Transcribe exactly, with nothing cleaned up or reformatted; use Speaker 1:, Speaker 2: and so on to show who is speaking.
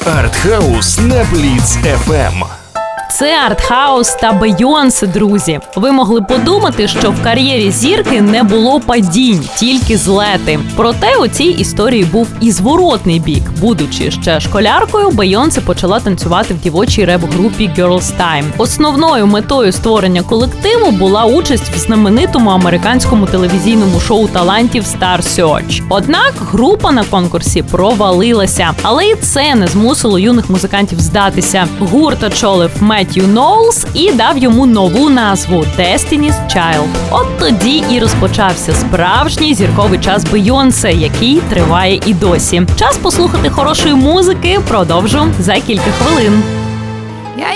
Speaker 1: Артхаус на Бліц еф ем.
Speaker 2: Це Артхаус та Бейонсе, друзі. Ви могли подумати, що в кар'єрі зірки не було падінь, тільки злети. Проте у цій історії був і зворотний бік. Будучи ще школяркою, Бейонсе почала танцювати в дівочій реп-групі Girls Tyme. Основною метою створення колективу була участь в знаменитому американському телевізійному шоу талантів Star Search. Однак група на конкурсі провалилася. Але і це не змусило юних музикантів здатися. Гурт очолив Меттью Ноулс і дав йому нову назву Destiny's Child. От тоді і розпочався справжній зірковий час Бейонсе, який триває і досі. Час послухати хорошої музики, продовжу за кілька хвилин.